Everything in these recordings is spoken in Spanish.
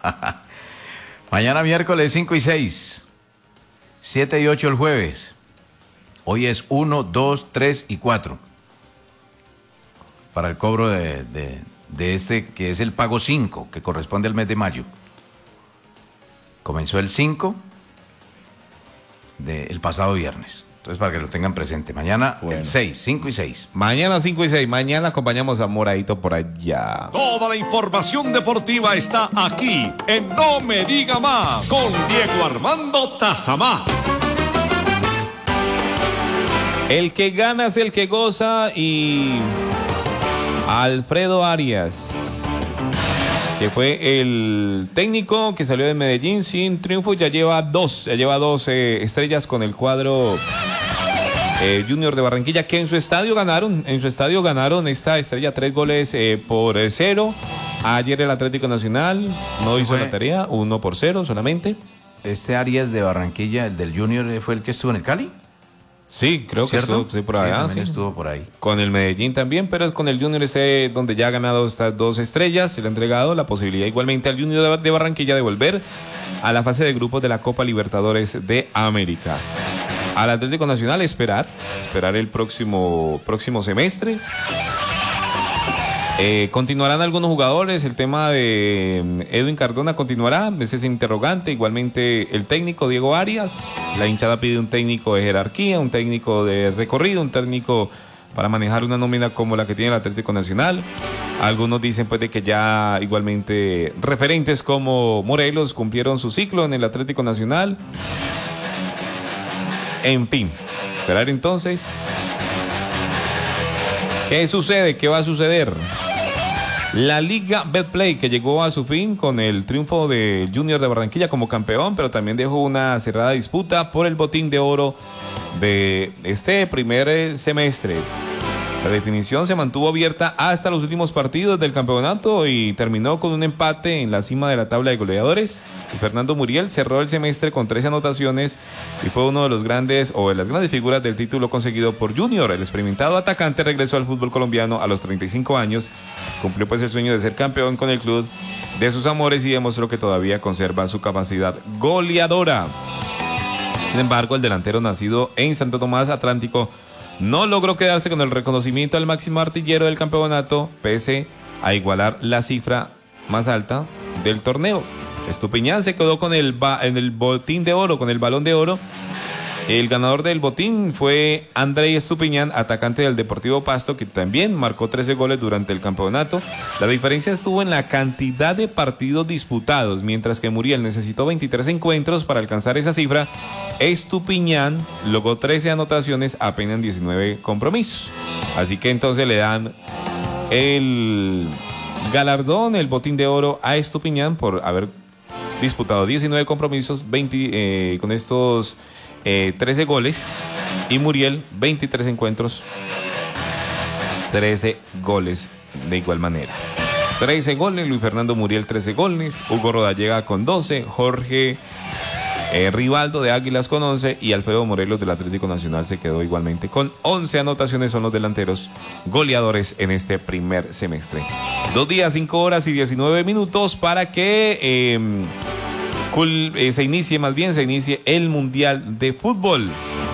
Mañana miércoles 5 y 6, 7 y 8 el jueves. Hoy es 1, 2, 3 y 4. Para el cobro de este, que es el pago 5, que corresponde al mes de mayo. Comenzó el 5 del pasado viernes. Entonces, para que lo tengan presente. Mañana el 6, 5 y 6. Mañana 5 y 6. Mañana acompañamos a Moradito por allá. Toda la información deportiva está aquí en No Me Diga Más con Diego Armando Tazamá. El que gana es el que goza y Alfredo Arias, que fue el técnico que salió de Medellín sin triunfo, ya lleva dos estrellas con el cuadro Junior de Barranquilla, que en su estadio ganaron esta estrella 3-0. Ayer el Atlético Nacional no hizo la tarea, 1-0 solamente. Este Arias de Barranquilla, el del Junior, ¿fue el que estuvo en el Cali? Sí, creo que estuvo por allá. Sí, estuvo por ahí. Con el Medellín también, pero es con el Junior donde ya ha ganado estas 2 estrellas. Se le ha entregado la posibilidad igualmente al Junior de Barranquilla de volver a la fase de grupos de la Copa Libertadores de América. Al Atlético Nacional esperar el próximo semestre. Continuarán algunos jugadores, el tema de Edwin Cardona continuará, ese es interrogante, igualmente el técnico Diego Arias, la hinchada pide un técnico de jerarquía, un técnico de recorrido, un técnico para manejar una nómina como la que tiene el Atlético Nacional. Algunos dicen pues de que ya igualmente referentes como Morelos cumplieron su ciclo en el Atlético Nacional. En fin, esperar entonces. ¿Qué sucede? ¿Qué va a suceder? La Liga Betplay, que llegó a su fin con el triunfo de Junior de Barranquilla como campeón, pero también dejó una cerrada disputa por el botín de oro de este primer semestre. La definición se mantuvo abierta hasta los últimos partidos del campeonato y terminó con un empate en la cima de la tabla de goleadores. Y Fernando Muriel cerró el semestre con 13 anotaciones y fue uno de los grandes de las grandes figuras del título conseguido por Junior. El experimentado atacante regresó al fútbol colombiano a los 35 años, cumplió pues el sueño de ser campeón con el club de sus amores y demostró que todavía conserva su capacidad goleadora. Sin embargo, el delantero nacido en Santo Tomás Atlántico no logró quedarse con el reconocimiento al máximo artillero del campeonato, pese a igualar la cifra más alta del torneo. Estupiñán se quedó con el botín de oro, con el balón de oro. El ganador del botín fue André Estupiñán, atacante del Deportivo Pasto, que también marcó 13 goles durante el campeonato. La diferencia estuvo en la cantidad de partidos disputados, mientras que Muriel necesitó 23 encuentros para alcanzar esa cifra. Estupiñán logró 13 anotaciones apenas en 19 compromisos. Así que entonces le dan el galardón, el botín de oro a Estupiñán por haber disputado 19 compromisos, 20 con estos 13 goles, y Muriel 23 encuentros, 13 goles de igual manera. 13 goles, Luis Fernando Muriel 13 goles, Hugo Rodallega con 12, Jorge Rivaldo de Águilas con 11 y Alfredo Morelos del Atlético Nacional se quedó igualmente con 11 anotaciones. Son los delanteros goleadores en este primer semestre. 2 días, 5 horas y 19 minutos para que se inicie el Mundial de Fútbol.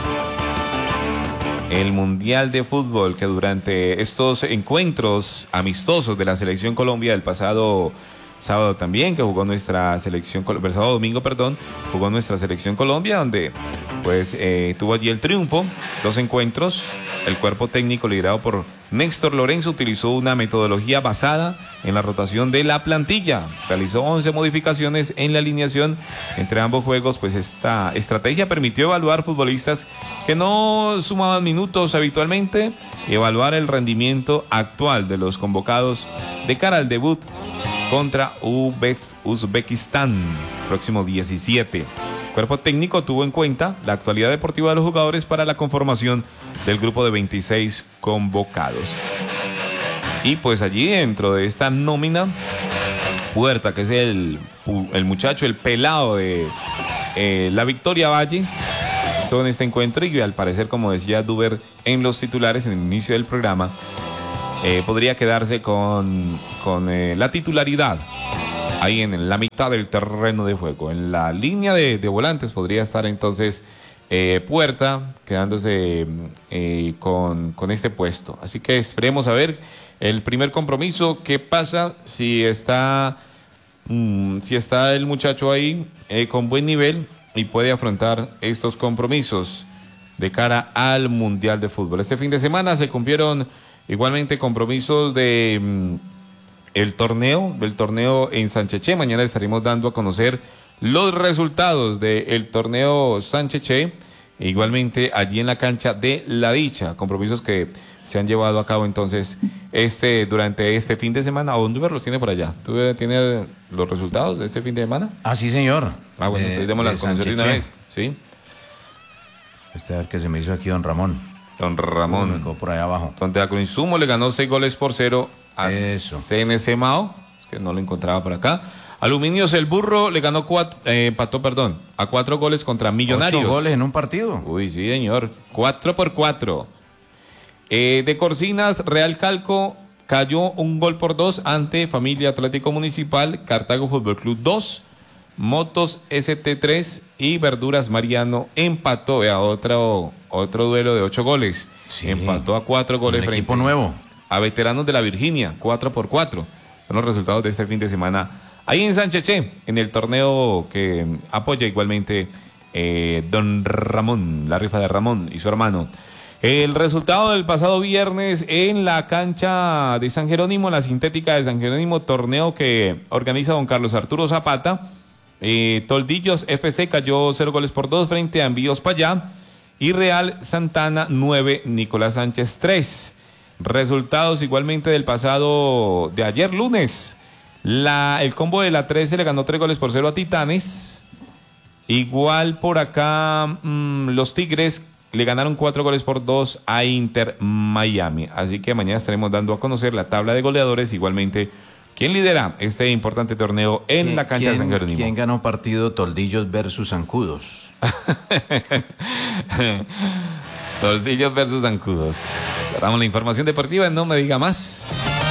El Mundial de Fútbol que durante estos encuentros amistosos de la Selección Colombia del pasado sábado también, que jugó nuestra selección, el sábado domingo, jugó nuestra Selección Colombia, donde pues tuvo allí el triunfo, 2 encuentros. El cuerpo técnico liderado por Néstor Lorenzo utilizó una metodología basada en la rotación de la plantilla. Realizó 11 modificaciones en la alineación entre ambos juegos, pues esta estrategia permitió evaluar futbolistas que no sumaban minutos habitualmente y evaluar el rendimiento actual de los convocados de cara al debut contra Uzbekistán, próximo 17. El cuerpo técnico tuvo en cuenta la actualidad deportiva de los jugadores para la conformación del grupo de 26 convocados. Y pues allí dentro de esta nómina, Puerta, que es el muchacho, el pelado de la Victoria Valle, estuvo en este encuentro y al parecer, como decía Duber en los titulares en el inicio del programa, podría quedarse con la titularidad ahí en la mitad del terreno de juego. En la línea de volantes podría estar entonces Puerta, quedándose con este puesto. Así que esperemos a ver el primer compromiso, qué pasa, si está el muchacho ahí con buen nivel y puede afrontar estos compromisos de cara al Mundial de Fútbol. Este fin de semana se cumplieron igualmente compromisos del torneo en Sancheché. Mañana estaremos dando a conocer los resultados del torneo Sancheché, igualmente allí en la cancha de La Dicha, compromisos que se han llevado a cabo entonces durante este fin de semana. ¿O dónde los tiene por allá? ¿Tú tienes los resultados de este fin de semana? Ah, sí, señor. Ah, bueno, entonces démosla a conocer de una vez. ¿Sí? A ver qué se me hizo aquí don Ramón. Don Ramón. Me quedó por ahí abajo. Donde Agroinsumo le ganó 6-0 a Eso. CNC Mao, es que no lo encontraba por acá. Aluminios El Burro le ganó empató a 4 goles contra Millonarios. 8 goles en un partido. Uy, sí, señor. 4-4. De Corcinas, Real Calco cayó 1-2 ante Familia Atlético Municipal, Cartago Fútbol Club 2, Motos ST3 y Verduras Mariano empató a otro duelo de 8 goles. Sí. Empató a 4 goles frente equipo nuevo. a Veteranos de la Virginia, 4-4. Son los resultados de este fin de semana ahí en Sancheché, en el torneo que apoya igualmente don Ramón, la rifa de Ramón y su hermano. El resultado del pasado viernes en la cancha de San Jerónimo, la sintética de San Jerónimo, torneo que organiza don Carlos Arturo Zapata. Toldillos FC cayó 0-2 frente a Envíos Payá y Real Santana 9, Nicolás Sánchez 3. Resultados igualmente del pasado de ayer lunes. El combo de la 13 le ganó 3-0 a Titanes. Igual por acá los Tigres le ganaron 4-2 a Inter Miami. Así que mañana estaremos dando a conocer la tabla de goleadores. Igualmente, ¿quién lidera este importante torneo en la cancha de San Jerónimo? ¿Quién ganó partido Toldillos versus Zancudos? Toldillos versus Zancudos. Damos la información deportiva en No Me Diga Más.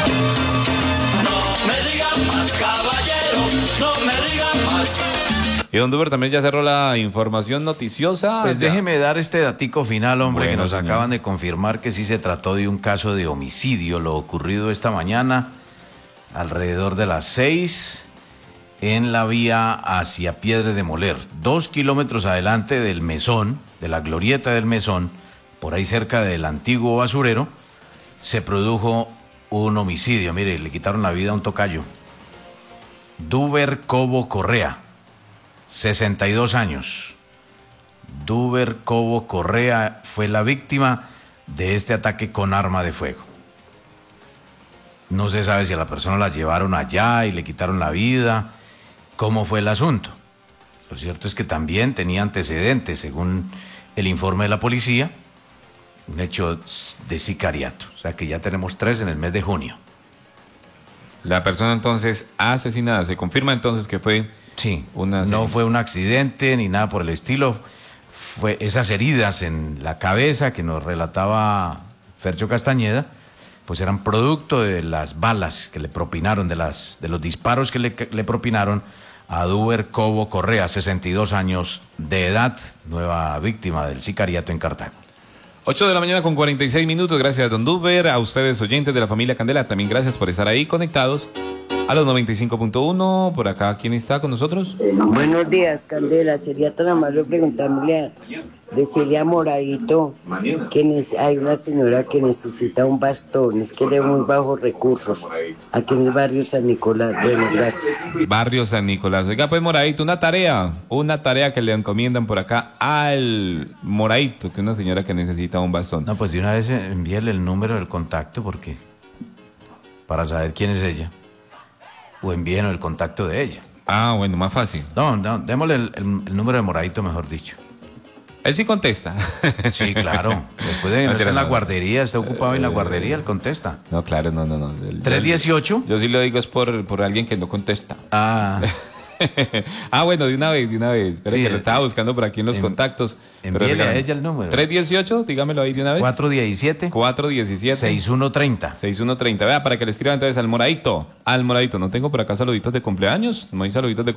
No me diga más, caballero, no me diga más. Y don Duber también ya cerró la información noticiosa. Pues ya. déjeme dar este datico final, hombre, Bueno, que nos señor. acaban de confirmar que sí se trató de un caso de homicidio, lo ocurrido esta mañana alrededor de las 6 en la vía hacia Piedra de Moler, 2 kilómetros adelante del Mesón, de la glorieta del Mesón, por ahí cerca del antiguo basurero, se produjo un homicidio. Mire, le quitaron la vida a un tocayo, Duber Cobo Correa, 62 años. Duber Cobo Correa fue la víctima de este ataque con arma de fuego. No se sabe si a la persona la llevaron allá y le quitaron la vida, cómo fue el asunto. Lo cierto es que también tenía antecedentes, según el informe de la policía, un hecho de sicariato. O sea que ya tenemos 3 en el mes de junio. La persona entonces asesinada, se confirma entonces que fue... Sí, Una no serie. fue un accidente ni nada por el estilo. Fue esas heridas en la cabeza que nos relataba Fercho Castañeda, pues eran producto de las balas que le propinaron, de los disparos que le propinaron a Duber Cobo Correa, 62 años de edad, nueva víctima del sicariato en Cartago. 8 de la mañana con 46 minutos. Gracias, don Duber. A ustedes, oyentes de la familia Candela, también gracias por estar ahí conectados a los 95.1. Por acá, ¿quién está con nosotros? Buenos días, Candela. Sería tan amable preguntarle decirle a Moradito que hay una señora que necesita un bastón, es que de muy bajos recursos, aquí en el barrio San Nicolás. Bueno, gracias. Barrio San Nicolás. Oiga, pues, Moradito, una tarea que le encomiendan por acá al Moradito, que es una señora que necesita un bastón. No, pues de una vez envíele el número del contacto porque para saber quién es ella. O envíenos el contacto de ella. Ah, bueno, más fácil. No, démosle el número de Moradito, mejor dicho. Él sí contesta. Sí, claro. Después de que no está en la guardería, está ocupado en la guardería, él contesta. No, claro, no. 318. Yo sí lo digo es por alguien que no contesta. Ah, Bueno, de una vez. Espera Sí, que lo estaba buscando por aquí en los contactos. Envíele a ella el número. 318, dígamelo ahí de una vez. 417 417 6130. 6130. Vea, para que le escriban entonces al Moradito. No tengo por acá saluditos de cumpleaños. No hay saluditos de